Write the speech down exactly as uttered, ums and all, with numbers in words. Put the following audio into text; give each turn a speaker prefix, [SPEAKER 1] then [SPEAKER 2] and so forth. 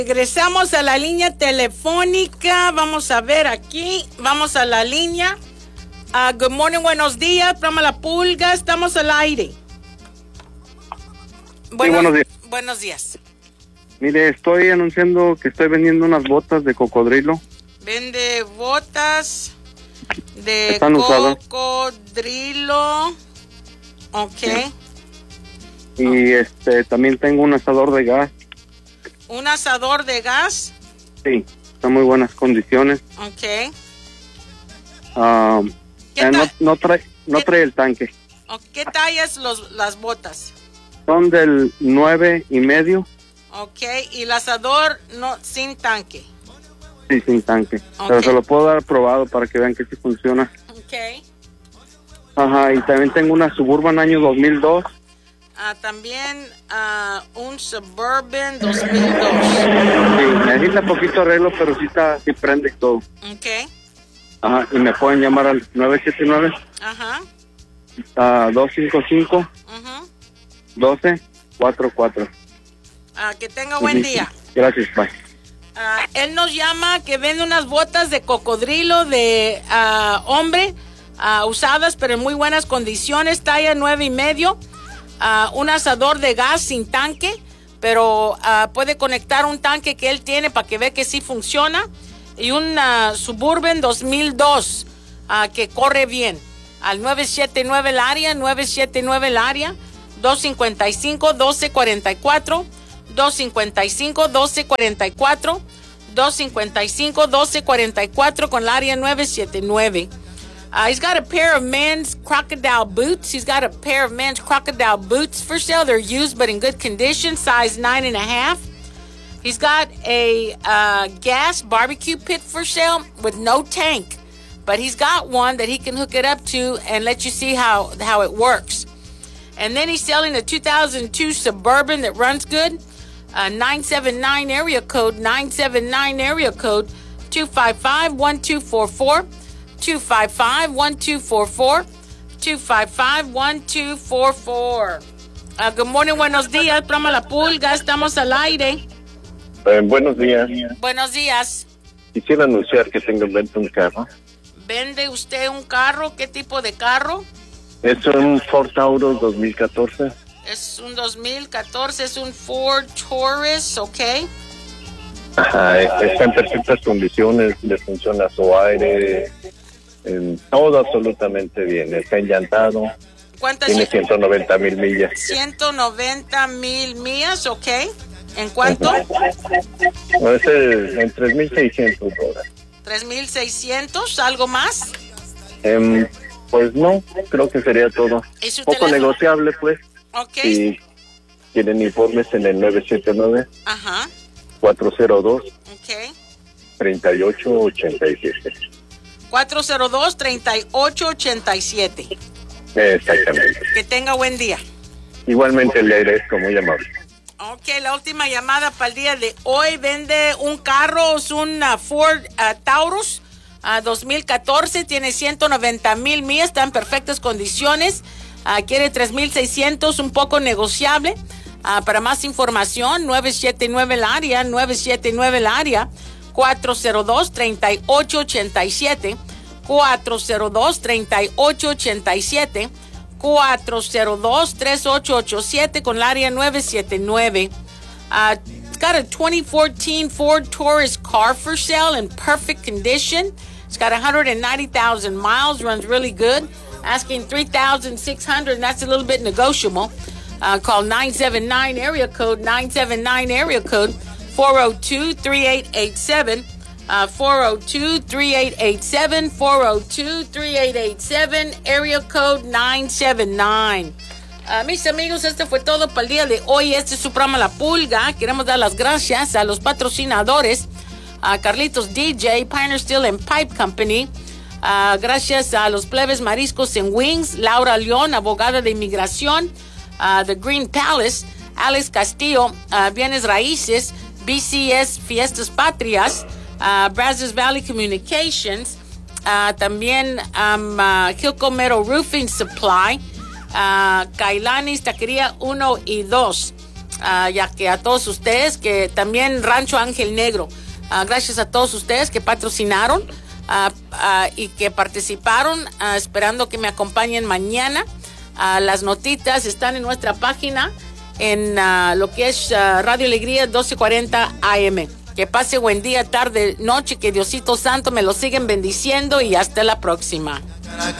[SPEAKER 1] Regresamos a la línea telefónica. Vamos a ver aquí. Vamos a la línea. Uh, good morning, buenos días. Programa La Pulga. Estamos al aire.
[SPEAKER 2] Buenos, sí, buenos días.
[SPEAKER 1] Buenos días.
[SPEAKER 2] Mire, estoy anunciando que estoy vendiendo unas botas de cocodrilo.
[SPEAKER 1] Vende botas de
[SPEAKER 2] Están
[SPEAKER 1] cocodrilo. Ok.
[SPEAKER 2] Sí. Y oh. este también tengo un asador de gas.
[SPEAKER 1] ¿Un asador de gas?
[SPEAKER 2] Sí, está en muy buenas condiciones.
[SPEAKER 1] Ok.
[SPEAKER 2] Um, eh, no, no trae, no trae el tanque.
[SPEAKER 1] ¿Qué tallas los, las botas?
[SPEAKER 2] Son del nueve y medio.
[SPEAKER 1] Ok, y el asador no sin tanque.
[SPEAKER 2] Sí, sin tanque. Okay. Pero se lo puedo dar probado para que vean que sí funciona.
[SPEAKER 1] Ok.
[SPEAKER 2] Ajá, y también tengo una Suburban año dos mil dos.
[SPEAKER 1] Uh, también uh, un Suburban dos mil dos.
[SPEAKER 2] Sí, necesita poquito arreglo, pero sí está, sí prende todo.
[SPEAKER 1] Ok.
[SPEAKER 2] Ajá, y me pueden llamar al nueve siete nueve.
[SPEAKER 1] Ajá.
[SPEAKER 2] Uh, dos cinco cinco.
[SPEAKER 1] Ajá.
[SPEAKER 2] doce cuarenta y cuatro.
[SPEAKER 1] Uh, que tenga buen día.
[SPEAKER 2] Gracias, bye.
[SPEAKER 1] Uh, él nos llama que vende unas botas de cocodrilo de uh, hombre, uh, usadas pero en muy buenas condiciones, talla nueve y medio. Uh, un asador de gas sin tanque, pero uh, puede conectar un tanque que él tiene para que vea que sí funciona. Y un uh, Suburban dos mil dos uh, que corre bien. Al nueve siete nueve el área, nueve siete nueve el área, dos cinco cinco, doce cuarenta y cuatro, dos cinco cinco, doce cuarenta y cuatro, dos cinco cinco, doce cuarenta y cuatro con el área nueve siete nueve. Uh, he's got a pair of men's crocodile boots. He's got a pair of men's crocodile boots for sale. They're used but in good condition, size nine and a half. He's got a uh, gas barbecue pit for sale with no tank, but he's got one that he can hook it up to and let you see how, how it works. And then he's selling a two thousand two Suburban that runs good. Uh, nine seven nine area code, nine seven nine area code, two five five, one two four four. two five five, one two four four, two five five, one two four four. Uh, good morning, buenos días, programa La Pulga, estamos al aire.
[SPEAKER 3] Eh, buenos días.
[SPEAKER 1] Buenos días.
[SPEAKER 3] Quisiera anunciar que tengo en venta un carro.
[SPEAKER 1] ¿Vende usted un carro? ¿Qué tipo de carro?
[SPEAKER 3] Es un Ford Taurus dos mil catorce.
[SPEAKER 1] Es un dos mil catorce, es un Ford Taurus, ¿ok?
[SPEAKER 3] Ajá, está en perfectas condiciones, le funciona su aire, en todo absolutamente bien, está enllantado, tiene ciento noventa mil millas.
[SPEAKER 1] ciento noventa mil millas, ok. ¿En cuánto?
[SPEAKER 3] No, es en tres mil seiscientos dólares.
[SPEAKER 1] ¿tres mil seiscientos? ¿Algo más?
[SPEAKER 3] Um, pues no, creo que sería todo.
[SPEAKER 1] ¿Es
[SPEAKER 3] poco teléfono? Negociable, pues.
[SPEAKER 1] Ok.
[SPEAKER 3] Si quieren informes en el nueve siete nueve.
[SPEAKER 1] Ajá.
[SPEAKER 3] cuatro cero dos,
[SPEAKER 1] okay.
[SPEAKER 3] treinta y ocho ochenta y siete.
[SPEAKER 1] cuatro cero dos, treinta y ocho ochenta y siete.
[SPEAKER 3] Exactamente.
[SPEAKER 1] Que tenga buen día.
[SPEAKER 3] Igualmente le agradezco, muy amable.
[SPEAKER 1] Ok, la última llamada para el día de hoy. Vende un carro, es un uh, Ford uh, Taurus uh, dos mil catorce, tiene ciento noventa mil millas, está en perfectas condiciones. Uh, quiere tres mil seiscientos, un poco negociable. Uh, para más información, nueve siete nueve el área, nueve siete nueve el área, cuatro cero dos, treinta y ocho ochenta y siete, cuatro cero dos, treinta y ocho ochenta y siete, cuatro cero dos, tres ocho ocho siete con el área nueve siete nueve. Uh, it's got a twenty fourteen Ford Taurus car for sale in perfect condition. It's got one hundred ninety thousand miles, runs really good. Asking three thousand six hundred, and that's a little bit negotiable. Uh, call nine seven nine area code, nine seven nine area code, four oh two, three eight eight seven, uh, four oh two, three eight eight seven, four oh two, three eight eight seven, area code nine seven nine. Uh, mis amigos, este fue todo para el día de hoy. Este es su programa La Pulga. Queremos dar las gracias a los patrocinadores, a Carlitos D J, Pioneer Steel and Pipe Company. Uh, gracias a los Plebes Mariscos en Wings, Laura León, abogada de inmigración, uh, The Green Palace, Alex Castillo, uh, Bienes Raíces, B C S Fiestas Patrias, uh, Brazos Valley Communications, uh, también um, uh, Hilco Metal Roofing Supply, uh, Kailanis Taquería uno y dos. uh, ya que a todos ustedes, que también Rancho Ángel Negro, uh, gracias a todos ustedes que patrocinaron uh, uh, y que participaron, uh, esperando que me acompañen mañana. Uh, las notitas están en nuestra página, en uh, lo que es uh, Radio Alegría doce cuarenta A M. Que pase buen día, tarde, noche, que Diosito Santo me lo siguen bendiciendo y hasta la próxima.